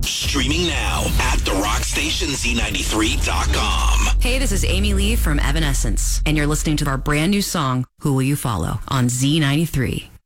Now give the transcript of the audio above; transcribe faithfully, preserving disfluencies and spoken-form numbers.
Streaming now at the rock station Z ninety-three dot com. Hey, this is Amy Lee from Evanescence, and you're listening to our brand new song, Who Will You Follow, on Z ninety-three.